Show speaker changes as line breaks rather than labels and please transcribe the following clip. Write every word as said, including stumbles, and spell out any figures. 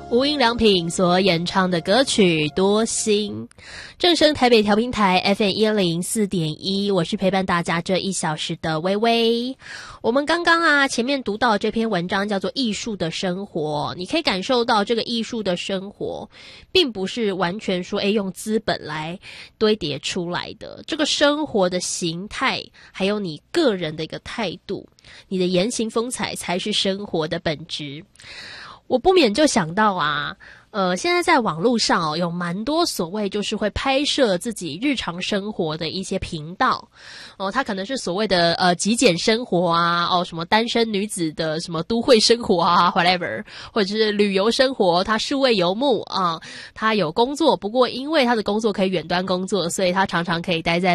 无印良品所演唱的歌曲《多心》，正声台北调频台 F M 一零四点一，我是陪伴大家这一小时的微微。我们刚刚啊前面读到这篇文章叫做《艺术的生活》，你可以感受到这个艺术的生活，并不是完全说诶用资本来堆叠出来的，这个生活的形态，还有你个人的一个态度，你的言行风采才是生活的本质。我不免就想到啊，呃，现在在网络上哦，有蛮多所谓就是会拍摄自己日常生活的一些频道哦，它可能是所谓的呃极简生活啊，哦什么单身女子的什么都会生活啊 ，whatever， 或者是旅游生活，他数位游牧啊，他有工作，不过因为他的工作可以远端工作，所以他常常可以待在